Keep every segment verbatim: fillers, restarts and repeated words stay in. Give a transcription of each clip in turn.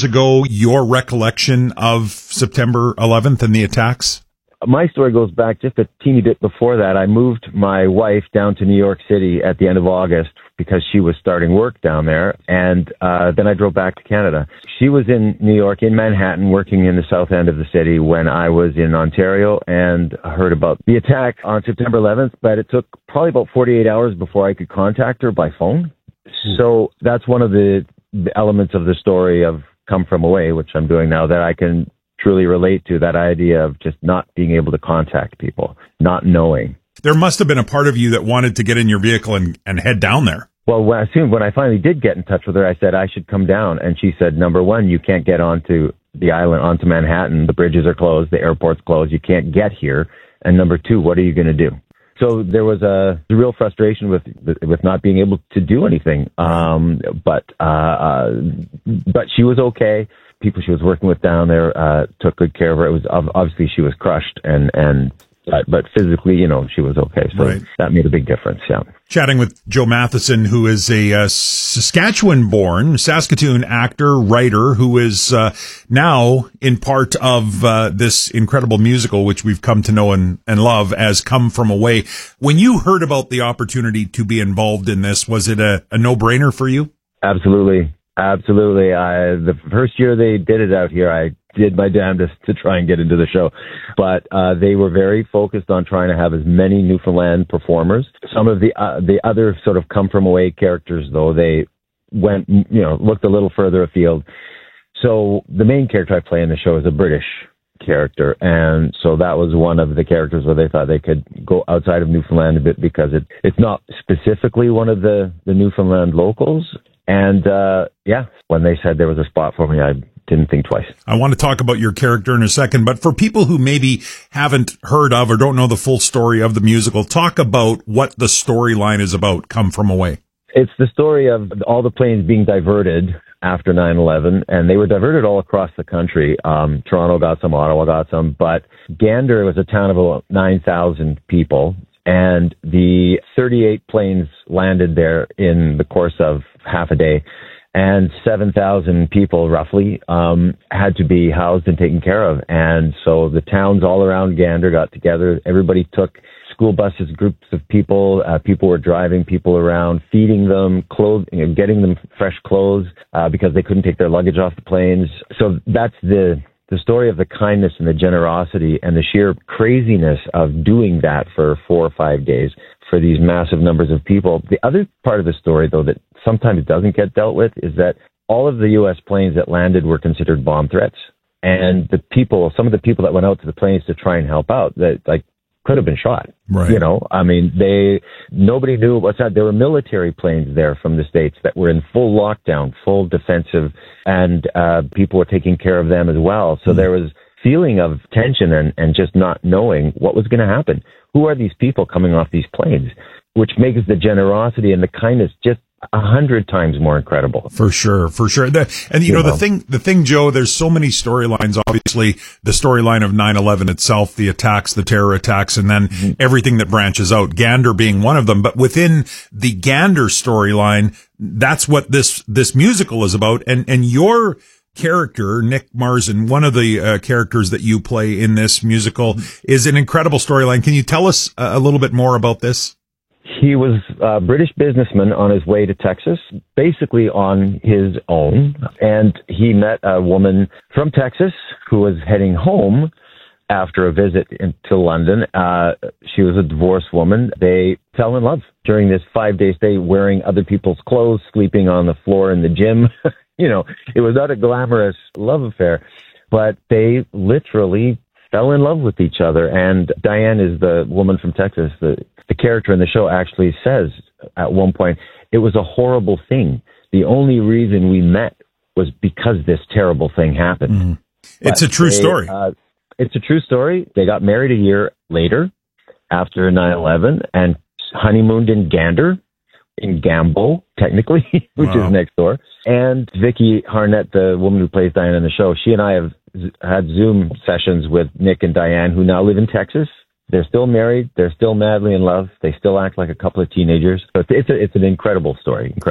years ago, your recollection of September eleventh and the attacks? My story goes back just a teeny bit before that. I moved my wife down to New York City at the end of August because she was starting work down there, and uh, then I drove back to Canada. She was in New York, in Manhattan, working in the south end of the city when I was in Ontario and heard about the attack on September eleventh, but it took probably about forty-eight hours before I could contact her by phone. Mm. So that's one of the, the elements of the story of Come From Away, which I'm doing now, that I can truly relate to, that idea of just not being able to contact people, not knowing. There must have been a part of you that wanted to get in your vehicle and, and head down there. Well, when I, soon, when I finally did get in touch with her, I said I should come down. And she said, number one, you can't get onto the island, onto Manhattan. The bridges are closed. The airport's closed. You can't get here. And number two, what are you going to do? So there was a real frustration with with not being able to do anything. Um, but uh, uh, but she was okay. People she was working with down there uh, took good care of her. It was obviously she was crushed, and and but, but physically, you know, she was okay. So right. That made a big difference. Yeah. Chatting with Joe Matheson, who is a uh, Saskatchewan-born Saskatoon actor, writer, who is uh, now in part of uh, this incredible musical, which we've come to know and, and love as Come From Away. When you heard about the opportunity to be involved in this, was it a, a no-brainer for you? Absolutely. Absolutely. I, the first year they did it out here, I did my damnedest to try and get into the show. But uh, they were very focused on trying to have as many Newfoundland performers. Some of the uh, the other sort of Come From Away characters, though, they went, you know, looked a little further afield. So the main character I play in the show is a British character. And so that was one of the characters where they thought they could go outside of Newfoundland a bit because it, it's not specifically one of the, the Newfoundland locals. And, uh, yeah, when they said there was a spot for me, I didn't think twice. I want to talk about your character in a second, but for people who maybe haven't heard of or don't know the full story of the musical, talk about what the storyline is about, Come From Away. It's the story of all the planes being diverted after nine eleven, and they were diverted all across the country. Um, Toronto got some, Ottawa got some, but Gander was a town of about nine thousand people, and the thirty-eight planes landed there in the course of half a day, and seven thousand people roughly um, had to be housed and taken care of. And so the towns all around Gander got together. Everybody took school buses, groups of people. Uh, people were driving people around, feeding them, clothes, you know, getting them fresh clothes uh, because they couldn't take their luggage off the planes. So that's the the story of the kindness and the generosity and the sheer craziness of doing that for four or five days for these massive numbers of people. The other part of the story, though, that sometimes doesn't get dealt with is that all of the U S planes that landed were considered bomb threats. And the people, some of the people that went out to the planes to try and help out, that like could have been shot. Right. You know, I mean, they, nobody knew what's that. There were military planes there from the States that were in full lockdown, full defensive, and uh, people were taking care of them as well. So mm. there was feeling of tension and, and just not knowing what was going to happen. Who are these people coming off these planes? Which makes the generosity and the kindness just a hundred times more incredible. For sure, for sure. The, and you, you know, know, the thing, the thing, Joe, there's so many storylines, obviously the storyline of nine eleven itself, the attacks, the terror attacks, and then mm-hmm. everything that branches out, Gander being one of them. But within the Gander storyline, that's what this, this musical is about. And, and your character, Nick Marzen, one of the uh, characters that you play in this musical, is an incredible storyline. Can you tell us a, a little bit more about this? He was a British businessman on his way to Texas, basically on his own, and he met a woman from Texas who was heading home after a visit in, to London. Uh, she was a divorced woman. They fell in love during this five-day stay, wearing other people's clothes, sleeping on the floor in the gym. You know, it was not a glamorous love affair, but they literally fell in love with each other. And Diane is the woman from Texas. The, the character in the show actually says at one point, it was a horrible thing. The only reason we met was because this terrible thing happened. Mm-hmm. It's a true they, story. Uh, it's a true story. They got married a year later after nine eleven and honeymooned in Gander, in Gambo, technically, which wow. is next door. And Vicky Harnett, the woman who plays Diane in the show, she and I have had Zoom sessions with Nick and Diane, who now live in Texas. They're still married. They're still madly in love. They still act like a couple of teenagers. So it's, it's, a, it's an incredible story. Incredible.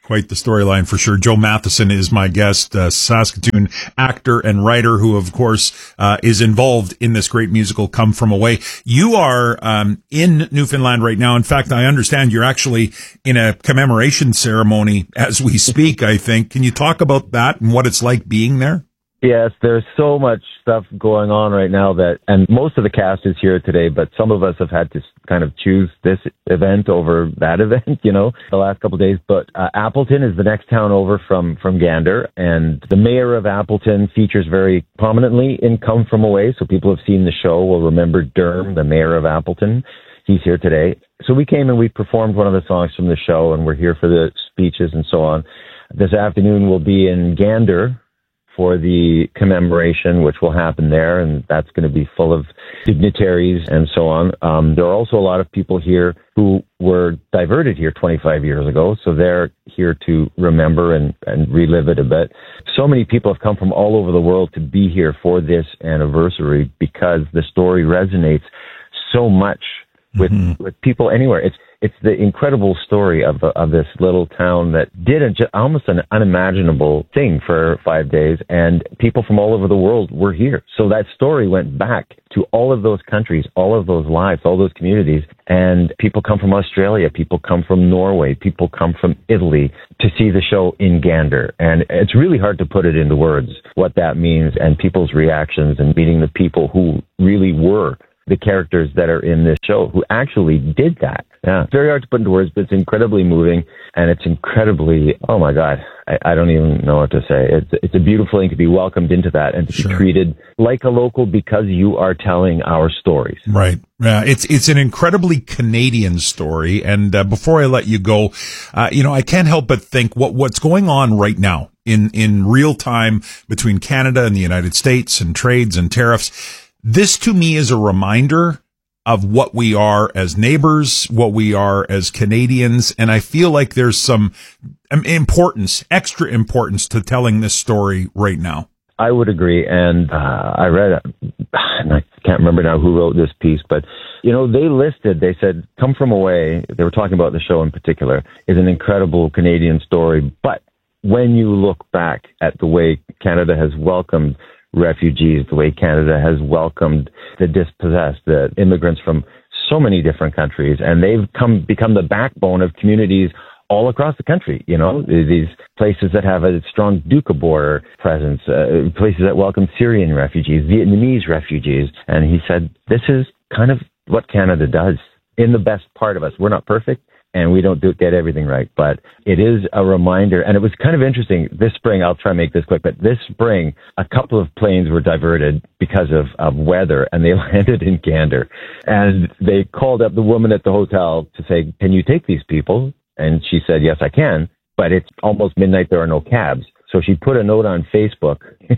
Quite the storyline for sure. Joe Matheson is my guest, uh, Saskatoon actor and writer who, of course, uh, is involved in this great musical, Come From Away. You are um, in Newfoundland right now. In fact, I understand you're actually in a commemoration ceremony as we speak, I think. Can you talk about that and what it's like being there? Yes, there's so much stuff going on right now that, and most of the cast is here today, but some of us have had to kind of choose this event over that event, you know, the last couple of days. But uh, Appleton is the next town over from, from Gander, and the mayor of Appleton features very prominently in Come From Away. So people have seen the show will remember Derm, the mayor of Appleton. He's here today. So we came and we performed one of the songs from the show, and we're here for the speeches and so on. This afternoon we'll be in Gander for the commemoration, which will happen there, and that's going to be full of dignitaries and so on. Um, there are also a lot of people here who were diverted here twenty-five years ago, so they're here to remember and, and relive it a bit. So many people have come from all over the world to be here for this anniversary because the story resonates so much with, mm-hmm. with people anywhere. It's It's the incredible story of of this little town that did a, almost an unimaginable thing for five days, and people from all over the world were here. So that story went back to all of those countries, all of those lives, all those communities, and people come from Australia, people come from Norway, people come from Italy to see the show in Gander. And it's really hard to put it into words what that means and people's reactions and meeting the people who really were the characters that are in this show who actually did that. Yeah, it's very hard to put into words, but it's incredibly moving, and it's incredibly, oh my God, I, I don't even know what to say. It's, it's a beautiful thing to be welcomed into that and to sure. be treated like a local because you are telling our stories. Right. Yeah, it's it's an incredibly Canadian story. And uh, before I let you go, uh, you know, I can't help but think what what's going on right now in, in real time between Canada and the United States and trades and tariffs. This to me is a reminder of what we are as neighbors, what we are as Canadians. And I feel like there's some importance, extra importance to telling this story right now. I would agree. And uh, I read, and I can't remember now who wrote this piece, but, you know, they listed, they said, Come From Away, they were talking about the show in particular, is an incredible Canadian story. But when you look back at the way Canada has welcomed refugees, the way Canada has welcomed the dispossessed, the immigrants from so many different countries, and they've come become the backbone of communities all across the country. You know, these places that have a strong Doukhobor presence, uh, places that welcome Syrian refugees, Vietnamese refugees. And he said, this is kind of what Canada does in the best part of us. We're not perfect, and we don't do, get everything right, but it is a reminder. And it was kind of interesting this spring. I'll try and make this quick, but this spring, a couple of planes were diverted because of, of weather, and they landed in Gander. And they called up the woman at the hotel to say, can you take these people? And she said, yes, I can, but it's almost midnight. There are no cabs. So she put a note on Facebook.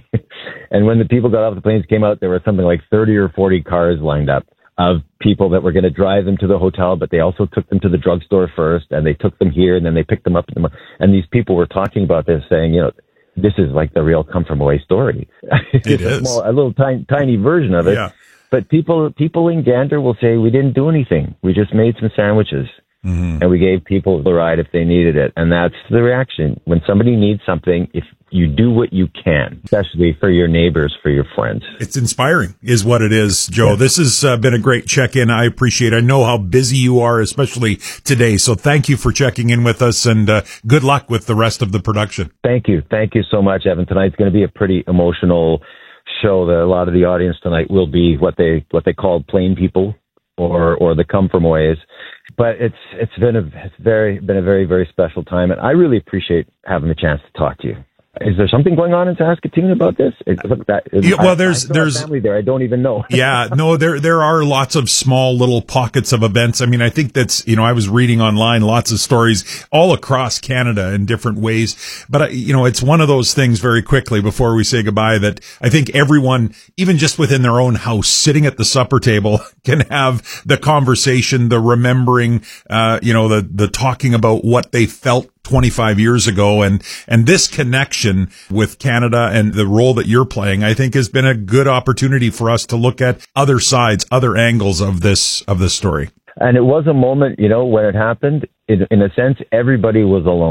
And when the people got off the planes, came out, there were something like thirty or forty cars lined up of people that were going to drive them to the hotel, but they also took them to the drugstore first, and they took them here, and then they picked them up. And these people were talking about this, saying, you know, this is like the real Come From Away story. It it's is. A, small, a little tiny, tiny version of it. Yeah. But people, people in Gander will say, we didn't do anything. We just made some sandwiches. Mm-hmm. And we gave people the ride if they needed it. And that's the reaction. When somebody needs something, if you do what you can, especially for your neighbors, for your friends. It's inspiring is what it is, Joe. Yeah. This has uh, been a great check-in. I appreciate it. I know how busy you are, especially today. So thank you for checking in with us, and uh, good luck with the rest of the production. Thank you. Thank you so much, Evan. Tonight's going to be a pretty emotional show. That a lot of the audience tonight will be what they what they call plain people, or or the Come From Aways. But it's it's been a it's very been a very very special time, and I really appreciate having the chance to talk to you. Is there something going on in Saskatoon about this? It, look, that, yeah, well, there's I, I there's family there. I don't even know. yeah, no, there there are lots of small little pockets of events. I mean, I think that's, you know, I was reading online lots of stories all across Canada in different ways. But I, you know, it's one of those things very quickly before we say goodbye that I think everyone, even just within their own house, sitting at the supper table, can have the conversation, the remembering, uh, you know, the the talking about what they felt twenty-five years ago, and and this connection with Canada and the role that you're playing, I think, has been a good opportunity for us to look at other sides, other angles of this of this story. And it was a moment, you know, when it happened, in, in a sense, everybody was alone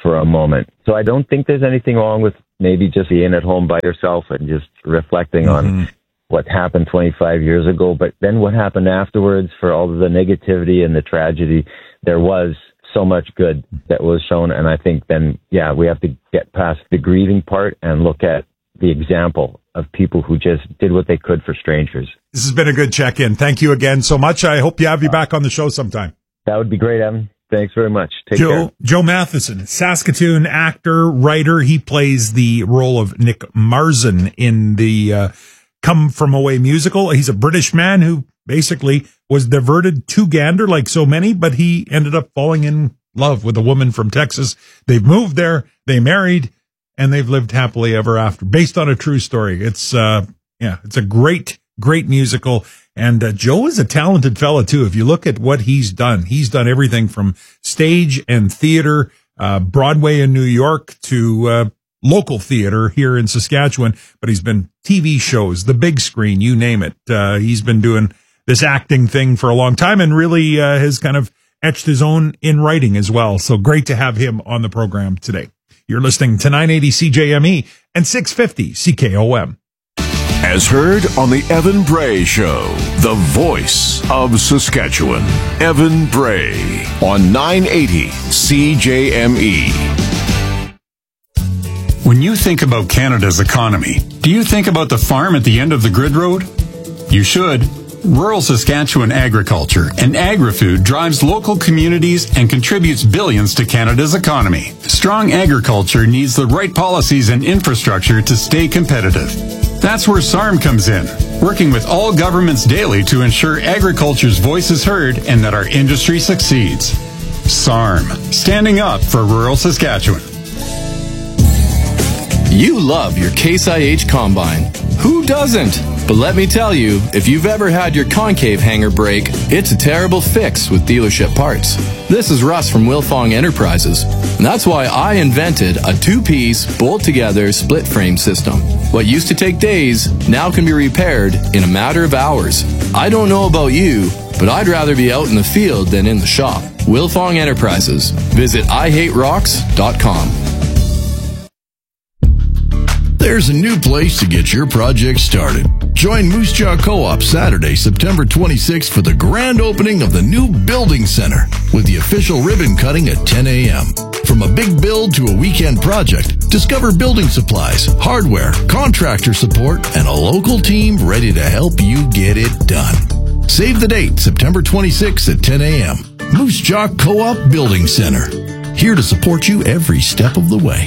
for a moment. So I don't think there's anything wrong with maybe just being at home by yourself and just reflecting mm-hmm. on what happened twenty-five years ago. But then what happened afterwards, for all of the negativity and the tragedy, there was so much good that was shown. And I think then, yeah, we have to get past the grieving part and look at the example of people who just did what they could for strangers. This has been a good check-in. Thank you again so much. I hope you have you back on the show sometime. That would be great, Evan. Thanks very much. Take Joe, care. Joe Matheson, Saskatoon actor, writer. He plays the role of Nick Marzan in the uh, Come From Away musical. He's a British man who basically was diverted to Gander like so many, but he ended up falling in love with a woman from Texas. They've moved there, they married, and they've lived happily ever after, based on a true story. It's, uh, yeah, it's a great, great musical. And uh, Joe is a talented fella, too. If you look at what he's done, he's done everything from stage and theater, uh, Broadway in New York to uh, local theater here in Saskatchewan. But he's been T V shows, the big screen, you name it. Uh, he's been doing this acting thing for a long time and really uh, has kind of etched his own in writing as well. So great to have him on the program today. You're listening to nine eighty C J M E and six fifty C K O M. As heard on the Evan Bray Show, the voice of Saskatchewan. Evan Bray on nine eighty C J M E. When you think about Canada's economy, do you think about the farm at the end of the grid road? You should. Rural Saskatchewan agriculture and agri-food drives local communities and contributes billions to Canada's economy. Strong agriculture needs the right policies and infrastructure to stay competitive. That's where S A R M comes in, working with all governments daily to ensure agriculture's voice is heard and that our industry succeeds. S A R M, standing up for rural Saskatchewan. You love your Case I H Combine. Who doesn't? But let me tell you, if you've ever had your concave hanger break, it's a terrible fix with dealership parts. This is Russ from Wilfong Enterprises, and that's why I invented a two-piece, bolt-together, split-frame system. What used to take days now can be repaired in a matter of hours. I don't know about you, but I'd rather be out in the field than in the shop. Wilfong Enterprises. Visit I hate rocks dot com. There's a new place to get your project started. Join Moose Jaw Co-op Saturday, September twenty-sixth for the grand opening of the new Building Center with the official ribbon cutting at ten a.m. From a big build to a weekend project, discover building supplies, hardware, contractor support, and a local team ready to help you get it done. Save the date, September twenty-sixth at ten a.m. Moose Jaw Co-op Building Center. Here to support you every step of the way.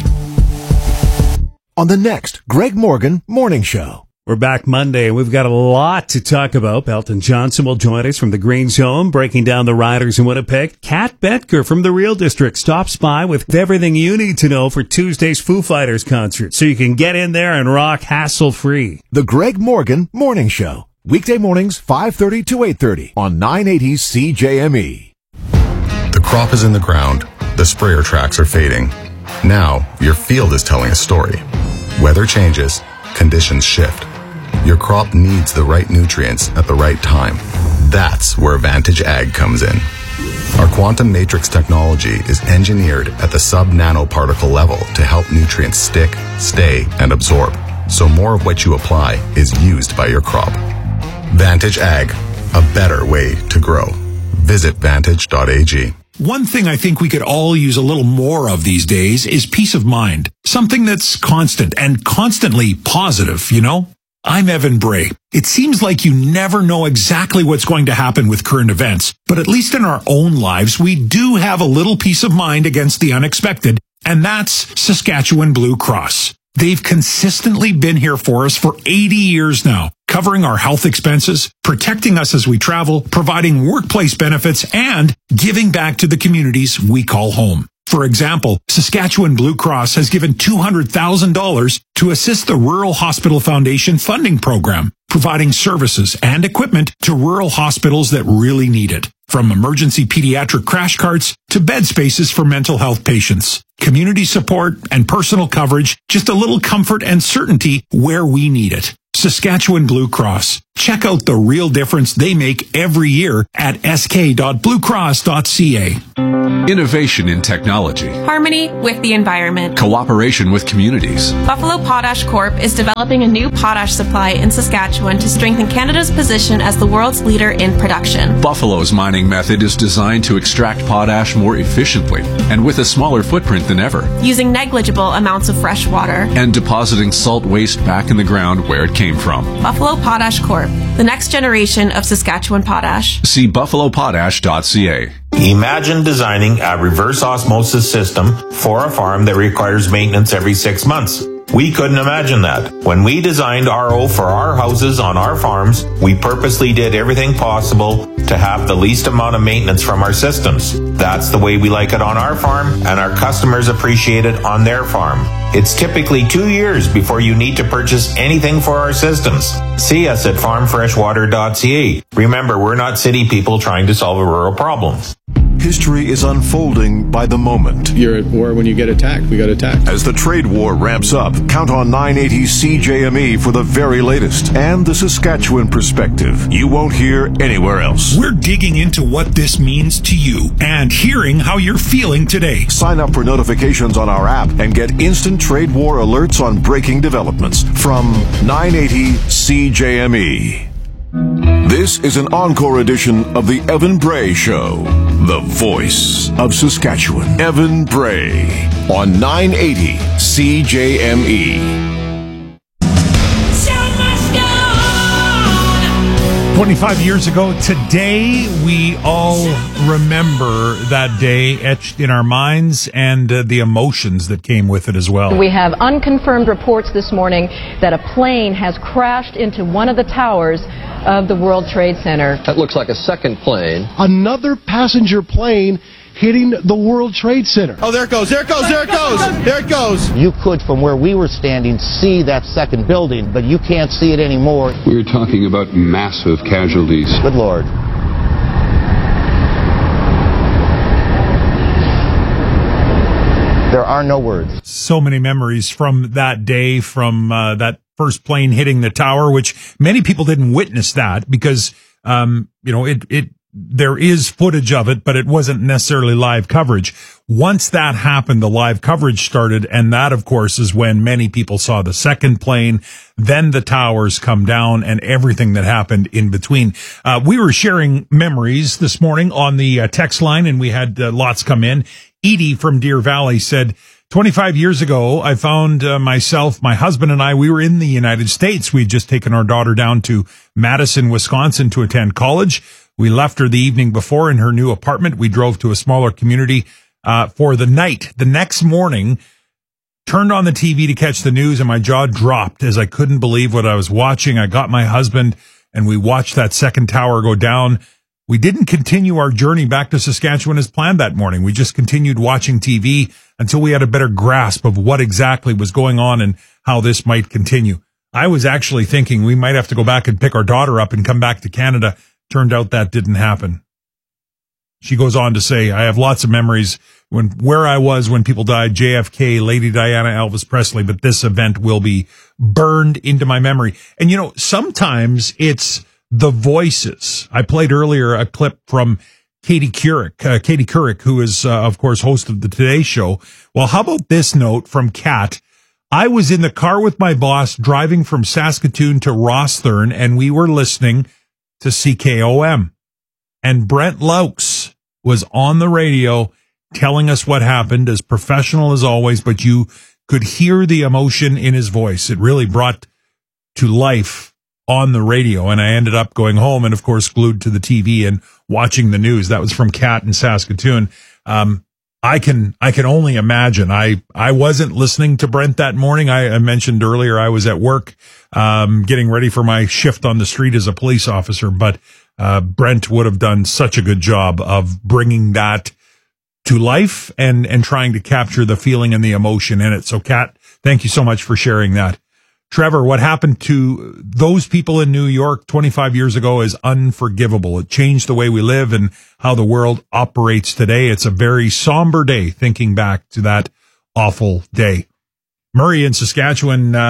On the next Greg Morgan Morning Show. We're back Monday, and we've got a lot to talk about. Belton Johnson will join us from the Green Zone, breaking down the riders in Winnipeg. Kat Betker from the Real District stops by with everything you need to know for Tuesday's Foo Fighters concert, so you can get in there and rock hassle-free. The Greg Morgan Morning Show. Weekday mornings, five thirty to eight thirty on nine eighty C J M E. The crop is in the ground. The sprayer tracks are fading. Now, your field is telling a story. Weather changes, conditions shift. Your crop needs the right nutrients at the right time. That's where Vantage Ag comes in. Our quantum matrix technology is engineered at the sub-nanoparticle level to help nutrients stick, stay, and absorb, so more of what you apply is used by your crop. Vantage Ag, a better way to grow. Visit vantage dot a g. One thing I think we could all use a little more of these days is peace of mind. Something that's constant and constantly positive, you know? I'm Evan Bray. It seems like you never know exactly what's going to happen with current events, but at least in our own lives, we do have a little peace of mind against the unexpected, and that's Saskatchewan Blue Cross. They've consistently been here for us for eighty years now, covering our health expenses, protecting us as we travel, providing workplace benefits, and giving back to the communities we call home. For example, Saskatchewan Blue Cross has given two hundred thousand dollars to assist the Rural Hospital Foundation funding program, providing services and equipment to rural hospitals that really need it. From emergency pediatric crash carts to bed spaces for mental health patients. Community support and personal coverage, just a little comfort and certainty where we need it. Saskatchewan Blue Cross. Check out the real difference they make every year at s k dot blue cross dot c a. Innovation in technology. Harmony with the environment. Cooperation with communities. Buffalo Potash Corp is developing a new potash supply in Saskatchewan to strengthen Canada's position as the world's leader in production. Buffalo's mining method is designed to extract potash more efficiently and with a smaller footprint than ever. Using negligible amounts of fresh water. And depositing salt waste back in the ground where it came from. Buffalo Potash Corp, the next generation of Saskatchewan potash. See buffalo potash dot c a. Imagine designing a reverse osmosis system for a farm that requires maintenance every six months. We couldn't imagine that. When we designed R O for our houses on our farms, we purposely did everything possible to have the least amount of maintenance from our systems. That's the way we like it on our farm, and our customers appreciate it on their farm. It's typically two years before you need to purchase anything for our systems. See us at farm fresh water dot c a. Remember, we're not city people trying to solve a rural problem. History is unfolding by the moment. You're at war when you get attacked. We got attacked. As the trade war ramps up, count on nine eighty C J M E for the very latest and the Saskatchewan perspective you won't hear anywhere else. We're digging into what this means to you and hearing how you're feeling today. Sign up for notifications on our app and get instant trade war alerts on breaking developments from nine eighty C J M E. This is an encore edition of the Evan Bray Show, the voice of Saskatchewan. Evan Bray on nine eighty C J M E. twenty-five years ago today, we all remember that day etched in our minds and uh, the emotions that came with it as well. We have unconfirmed reports this morning that a plane has crashed into one of the towers of the World Trade Center. That looks like a second plane. Another passenger plane hitting the World Trade Center. Oh, there it goes, there it goes, there it goes, there it goes. You could, from where we were standing, see that second building, but you can't see it anymore. We're talking about massive casualties. Good Lord. There are no words. So many memories from that day, from uh, that first plane hitting the tower, which many people didn't witness that because, um, you know, it, it, there is footage of it, but it wasn't necessarily live coverage. Once that happened, the live coverage started, and that, of course, is when many people saw the second plane, then the towers come down, and everything that happened in between. Uh, we were sharing memories this morning on the uh, text line, and we had uh, lots come in. Edie from Deer Valley said, twenty-five years ago, I found uh, myself, my husband and I, we were in the United States. We'd just taken our daughter down to Madison, Wisconsin to attend college. We left her the evening before in her new apartment. We drove to a smaller community uh, for the night. The next morning, turned on the T V to catch the news, and my jaw dropped as I couldn't believe what I was watching. I got my husband, and we watched that second tower go down. We didn't continue our journey back to Saskatchewan as planned that morning. We just continued watching T V until we had a better grasp of what exactly was going on and how this might continue. I was actually thinking we might have to go back and pick our daughter up and come back to Canada. Turned out that didn't happen. She goes on to say, I have lots of memories when where I was when people died, J F K, Lady Diana, Elvis Presley, but this event will be burned into my memory. And, you know, sometimes it's the voices. I played earlier a clip from Katie Couric, uh, Katie Couric, who is, uh, of course, host of the Today Show. Well, how about this note from Kat? I was in the car with my boss driving from Saskatoon to Rosthern, and we were listening to C K O M. And Brent Laux was on the radio telling us what happened, as professional as always, but you could hear the emotion in his voice. It really brought to life on the radio. And I ended up going home and, of course, glued to the T V and watching the news. That was from Kat in Saskatoon. Um, I can, I can only imagine. I, I wasn't listening to Brent that morning. I, I mentioned earlier I was at work, um, getting ready for my shift on the street as a police officer, but, uh, Brent would have done such a good job of bringing that to life and, and trying to capture the feeling and the emotion in it. So Kat, thank you so much for sharing that. Trevor, what happened to those people in New York twenty-five years ago is unforgivable. It changed the way we live and how the world operates today. It's a very somber day thinking back to that awful day. Murray in Saskatchewan, uh,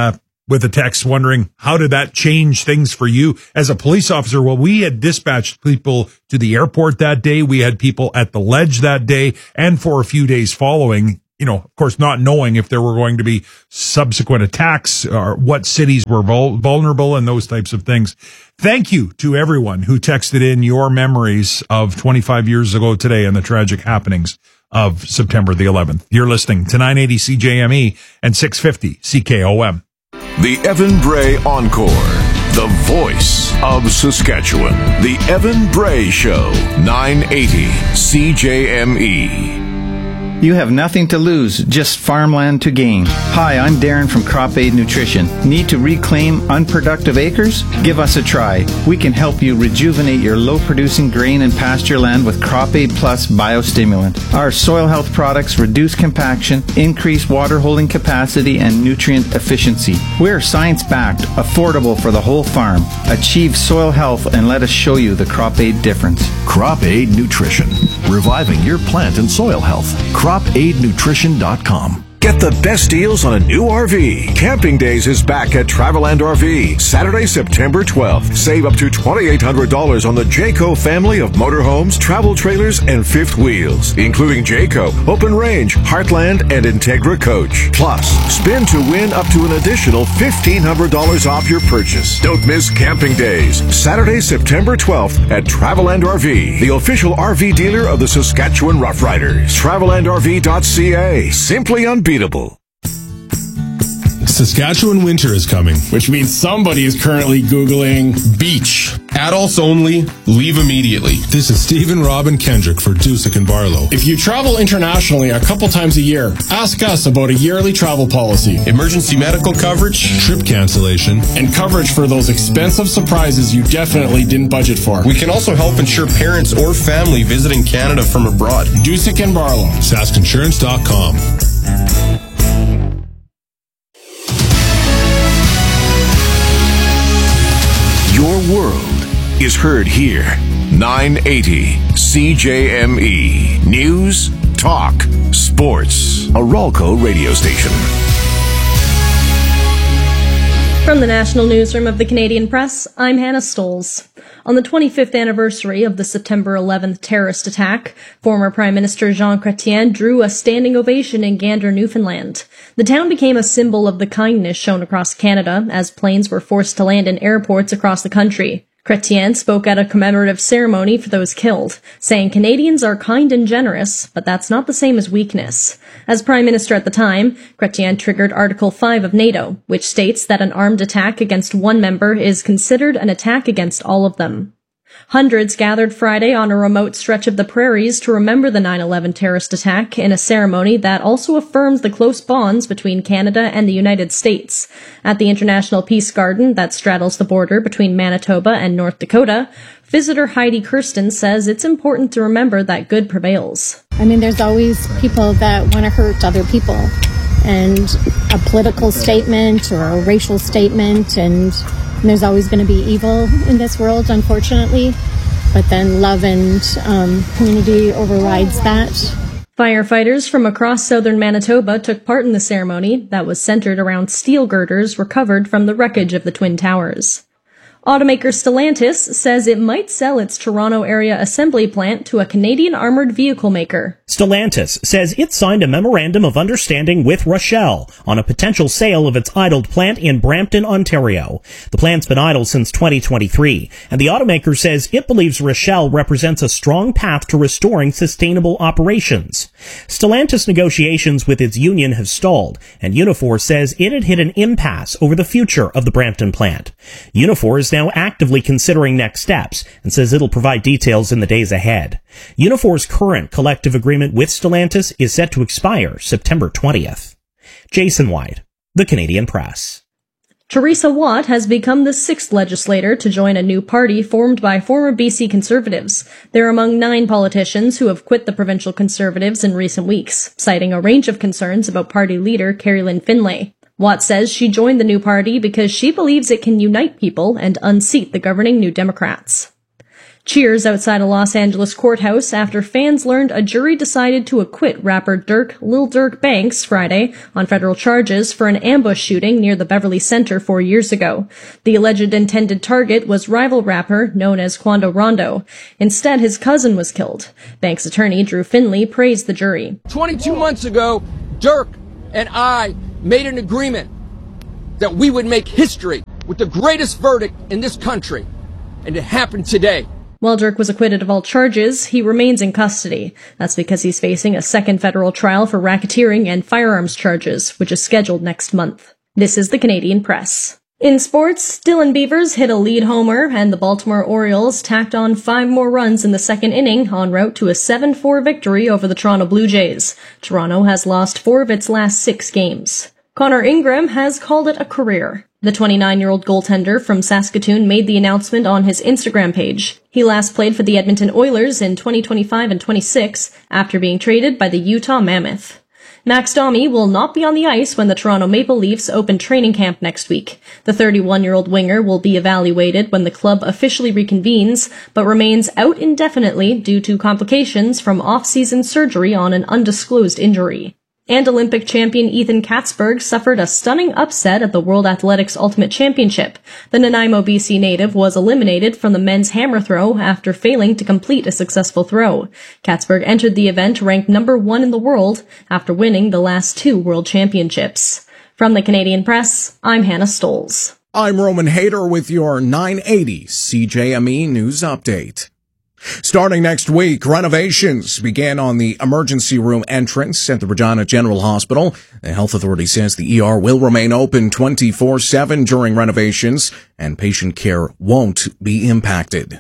with a text wondering, how did that change things for you as a police officer? Well, we had dispatched people to the airport that day. We had people at the ledge that day and for a few days following, you know, of course, not knowing if there were going to be subsequent attacks or what cities were vul- vulnerable and those types of things. Thank you to everyone who texted in your memories of twenty-five years ago today and the tragic happenings of September the eleventh. You're listening to nine eighty C J M E and six fifty C K O M. The Evan Bray Encore, the voice of Saskatchewan. The Evan Bray Show, nine eighty C J M E. You have nothing to lose, just farmland to gain. Hi, I'm Darren from Crop Aid Nutrition. Need to reclaim unproductive acres? Give us a try. We can help you rejuvenate your low-producing grain and pasture land with Crop Aid Plus Biostimulant. Our soil health products reduce compaction, increase water holding capacity, and nutrient efficiency. We're science-backed, affordable for the whole farm. Achieve soil health and let us show you the Crop Aid difference. Crop Aid Nutrition, reviving your plant and soil health. crop aid nutrition dot com. Get the best deals on a new R V. Camping Days is back at Traveland R V. Saturday, September twelfth. Save up to twenty-eight hundred dollars on the Jayco family of motorhomes, travel trailers, and fifth wheels, including Jayco, Open Range, Heartland, and Integra Coach. Plus, spin to win up to an additional fifteen hundred dollars off your purchase. Don't miss Camping Days. Saturday, September twelfth at Traveland R V, the official R V dealer of the Saskatchewan Roughriders. traveland r v dot c a. Simply unbeatable. Saskatchewan winter is coming, which means somebody is currently Googling beach. Adults only, leave immediately. This is Stephen Robin Kendrick for Dusick and Barlow. If you travel internationally a couple times a year, ask us about a yearly travel policy, emergency medical coverage, trip cancellation, and coverage for those expensive surprises you definitely didn't budget for. We can also help insure parents or family visiting Canada from abroad. Dusick and Barlow, sask insurance dot com. Your world is heard here. nine eighty C J M E. News, talk, sports. A Ralco radio station. From the National Newsroom of the Canadian Press, I'm Hannah Stoles. On the twenty-fifth anniversary of the September eleventh terrorist attack, former Prime Minister Jean Chrétien drew a standing ovation in Gander, Newfoundland. The town became a symbol of the kindness shown across Canada as planes were forced to land in airports across the country. Chrétien spoke at a commemorative ceremony for those killed, saying Canadians are kind and generous, but that's not the same as weakness. As Prime Minister at the time, Chrétien triggered Article five of NATO, which states that an armed attack against one member is considered an attack against all of them. Hundreds gathered Friday on a remote stretch of the prairies to remember the nine eleven terrorist attack in a ceremony that also affirms the close bonds between Canada and the United States. At the International Peace Garden that straddles the border between Manitoba and North Dakota, visitor Heidi Kirsten says it's important to remember that good prevails. I mean, there's always people that want to hurt other people, and a political statement or a racial statement, and there's always going to be evil in this world, unfortunately, but then love and um, community overrides that. Firefighters from across southern Manitoba took part in the ceremony that was centered around steel girders recovered from the wreckage of the Twin Towers. Automaker Stellantis says it might sell its Toronto area assembly plant to a Canadian armored vehicle maker. Stellantis says it signed a memorandum of understanding with Rochelle on a potential sale of its idled plant in Brampton, Ontario. The plant's been idle since twenty twenty-three, and the automaker says it believes Rochelle represents a strong path to restoring sustainable operations. Stellantis negotiations with its union have stalled, and Unifor says it had hit an impasse over the future of the Brampton plant. Unifor is now actively considering next steps and says it'll provide details in the days ahead. Unifor's current collective agreement with Stellantis is set to expire September twentieth. Jason White, The Canadian Press. Teresa Watt has become the sixth legislator to join a new party formed by former B C Conservatives. They're among nine politicians who have quit the provincial Conservatives in recent weeks, citing a range of concerns about party leader Carrie Lynn Finlay. Watt says she joined the new party because she believes it can unite people and unseat the governing New Democrats. Cheers outside a Los Angeles courthouse after fans learned a jury decided to acquit rapper Dirk Lil Durk Banks Friday on federal charges for an ambush shooting near the Beverly Center four years ago. The alleged intended target was rival rapper known as Quando Rondo. Instead, his cousin was killed. Banks' attorney, Drew Finley, praised the jury. twenty-two months ago, Dirk and I made an agreement that we would make history with the greatest verdict in this country, and it happened today. While Dirk was acquitted of all charges, he remains in custody. That's because he's facing a second federal trial for racketeering and firearms charges, which is scheduled next month. This is the Canadian Press. In sports, Dylan Beavers hit a lead homer, and the Baltimore Orioles tacked on five more runs in the second inning en route to a seven four victory over the Toronto Blue Jays. Toronto has lost four of its last six games. Connor Ingram has called it a career. The twenty-nine-year-old goaltender from Saskatoon made the announcement on his Instagram page. He last played for the Edmonton Oilers in twenty twenty-five and twenty-six after being traded by the Utah Mammoth. Max Domi will not be on the ice when the Toronto Maple Leafs open training camp next week. The thirty-one-year-old winger will be evaluated when the club officially reconvenes, but remains out indefinitely due to complications from off-season surgery on an undisclosed injury. And Olympic champion Ethan Katzberg suffered a stunning upset at the World Athletics Ultimate Championship. The Nanaimo, B C native was eliminated from the men's hammer throw after failing to complete a successful throw. Katzberg entered the event ranked number one in the world after winning the last two World Championships. From the Canadian Press, I'm Hannah Stoles. I'm Roman Hayter with your nine eighty C J M E News Update. Starting next week, renovations begin on the emergency room entrance at the Regina General Hospital. The health authority says the E R will remain open twenty-four seven during renovations, and patient care won't be impacted.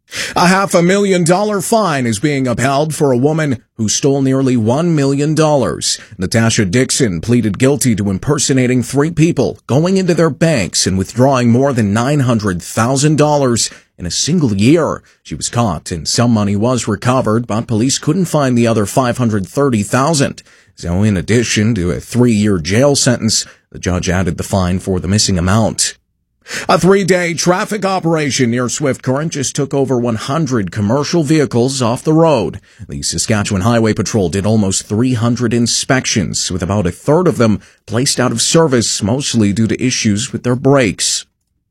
A half a million dollar fine is being upheld for a woman who stole nearly one million dollars. Natasha Dixon pleaded guilty to impersonating three people, going into their banks and withdrawing more than nine hundred thousand dollars in a single year. She was caught and some money was recovered, but police couldn't find the other five hundred thirty thousand dollars. So in addition to a three-year jail sentence, the judge added the fine for the missing amount. A three-day traffic operation near Swift Current just took over one hundred commercial vehicles off the road. The Saskatchewan Highway Patrol did almost three hundred inspections, with about a third of them placed out of service, mostly due to issues with their brakes.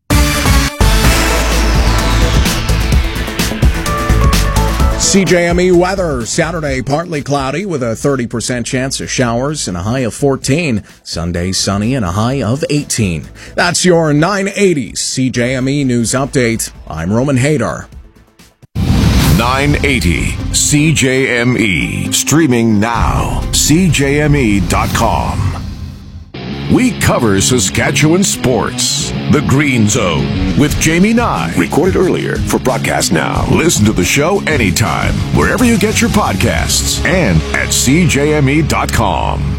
C J M E weather. Saturday, partly cloudy with a thirty percent chance of showers and a high of fourteen. Sunday, sunny and a high of eighteen. That's your nine eighty C J M E News Update. I'm Roman Hayter. nine eighty C J M E. Streaming now. C J M E dot com. We cover Saskatchewan sports. The Green Zone with Jamie Nye. Recorded earlier for broadcast now. Listen to the show anytime, wherever you get your podcasts, and at C J M E dot com.